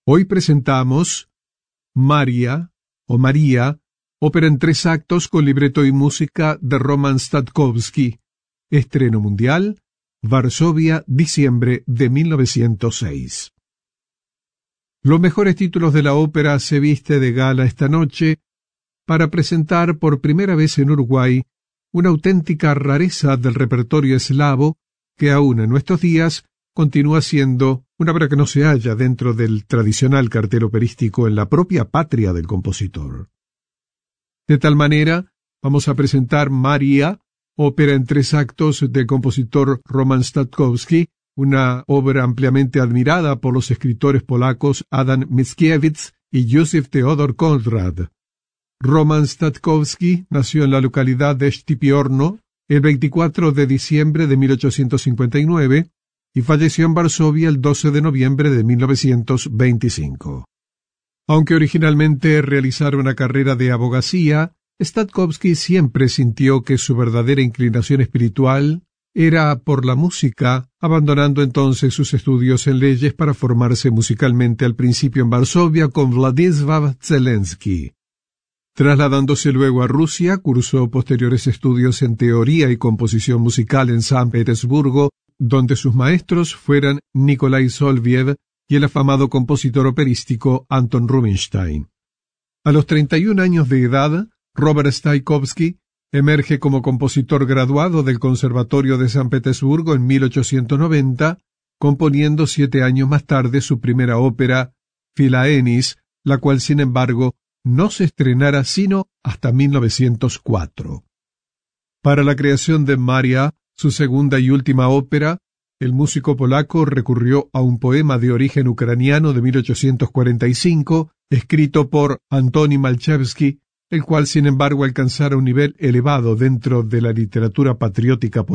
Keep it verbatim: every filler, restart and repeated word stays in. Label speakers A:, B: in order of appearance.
A: Hoy presentamos Maria o María, ópera en tres actos con libreto y música de Roman Statkowski. Estreno mundial, Varsovia, diciembre de mil novecientos seis. Los mejores títulos de la ópera se viste de gala esta noche para presentar por primera vez en Uruguay una auténtica rareza del repertorio eslavo que aún en nuestros días continúa siendo una obra que no se halla dentro del tradicional cartel operístico en la propia patria del compositor. De tal manera, vamos a presentar Maria, ópera en tres actos del compositor Roman Statkowski, una obra ampliamente admirada por los escritores polacos Adam Mickiewicz y Józef Teodor Konrad. Roman Statkowski nació en la localidad de Szczypiorno el veinticuatro de diciembre de mil ochocientos cincuenta y nueve y falleció en Varsovia el doce de noviembre de mil novecientos veinticinco. Aunque originalmente realizara una carrera de abogacía, Statkowski siempre sintió que su verdadera inclinación espiritual era por la música, abandonando entonces sus estudios en leyes para formarse musicalmente al principio en Varsovia con Władysław Zelensky. Trasladándose luego a Rusia, cursó posteriores estudios en teoría y composición musical en San Petersburgo, donde sus maestros fueran Nikolai Soloviev y el afamado compositor operístico Anton Rubinstein. A los treinta y un años de edad, Robert Statkowski emerge como compositor graduado del Conservatorio de San Petersburgo en mil ochocientos noventa, componiendo siete años más tarde su primera ópera, Philaenis, la cual, sin embargo, no se estrenara sino hasta mil novecientos cuatro. Para la creación de Maria, su segunda y última ópera, el músico polaco recurrió a un poema de origen ucraniano de mil ochocientos cuarenta y cinco, escrito por Antoni Malchevsky, el cual sin embargo alcanzara un nivel elevado dentro de la literatura patriótica polaca.